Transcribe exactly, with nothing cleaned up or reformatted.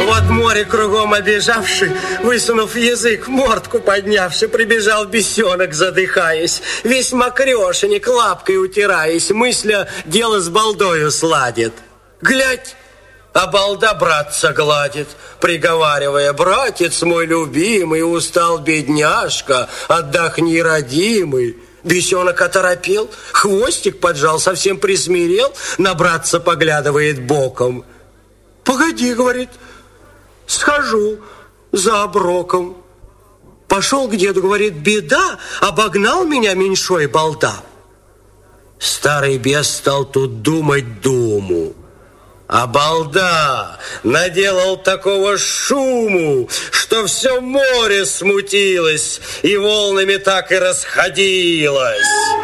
Вот море кругом обежавший, высунув язык, мордку поднявши, прибежал бесенок, задыхаясь, весь мокрешенек, лапкой утираясь, мысля, дело с балдою сладит. Глядь, а балда братца гладит, приговаривая: братец мой любимый, устал бедняжка, отдохни, родимый. Бесенок оторопел, хвостик поджал, совсем присмирел, на братца поглядывает боком. Погоди, говорит, схожу за оброком. Пошел к деду, говорит: беда, обогнал меня меньшой балда. Старый бес стал тут думать думу. А балда наделал такого шуму, что все море смутилось и волнами так и расходилось.